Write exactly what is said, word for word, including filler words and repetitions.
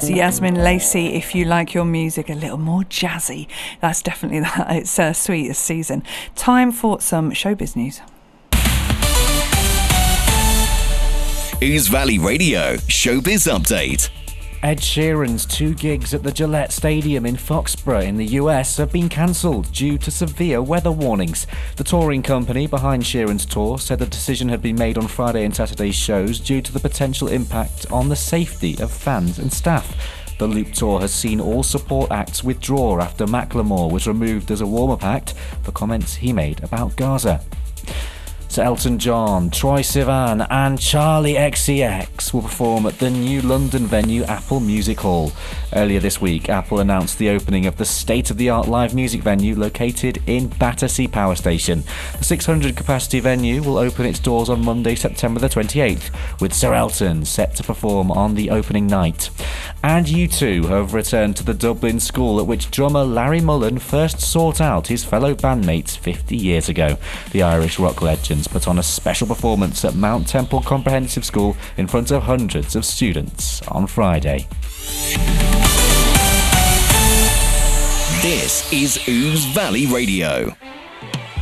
That's Yasmin Lacey. If you like your music a little more jazzy, that's definitely that. It's uh, sweetest season. Time for some showbiz news. Ouse Valley Radio Showbiz Update. Ed Sheeran's two gigs at the Gillette Stadium in Foxborough in the U S have been cancelled due to severe weather warnings. The touring company behind Sheeran's tour said the decision had been made on Friday and Saturday's shows due to the potential impact on the safety of fans and staff. The Loop Tour has seen all support acts withdraw after Macklemore was removed as a warm-up act for comments he made about Gaza. Sir Elton John, Troye Sivan and Charlie X C X will perform at the new London venue Apple Music Hall. Earlier this week, Apple announced the opening of the state-of-the-art live music venue located in Battersea Power Station. The six hundred capacity venue will open its doors on Monday, September the twenty-eighth, with Sir Elton set to perform on the opening night. And U two have returned to the Dublin school at which drummer Larry Mullen first sought out his fellow bandmates fifty years ago. The Irish rock legends put on a special performance at Mount Temple Comprehensive School in front of hundreds of students on Friday. This is Ouse Valley Radio.